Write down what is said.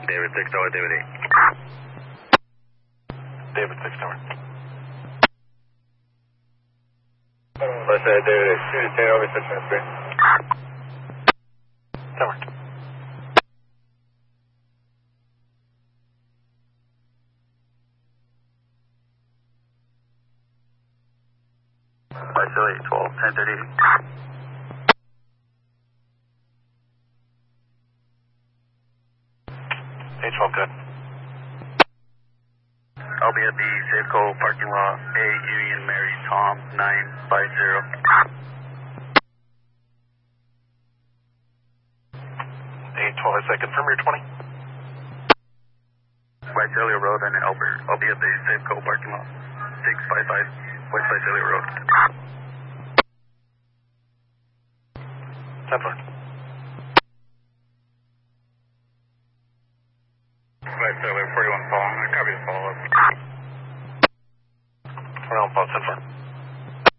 David 6 Tower, David 8. David 6 Tower. Westside, David 8. Shoot, stay over 6 minutes, 3. Tower. Westside 8, 12, 1038. A12 good. I'll be at the Safeco parking lot, A Union Mary Tom 950. A12, I say confirm your 20. West Visalia Road and Albert. I'll be at the Safeco parking lot, 655 West Visalia Road. 10-4. West Visalia 41 Paul, I copy the follow-up. 41 Paul, 10-4.